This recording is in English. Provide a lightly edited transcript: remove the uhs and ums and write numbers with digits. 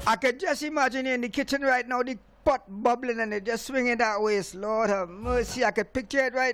I could just imagine you in the kitchen right now, the pot bubbling and it just swinging that way. Lord have mercy, I could picture it right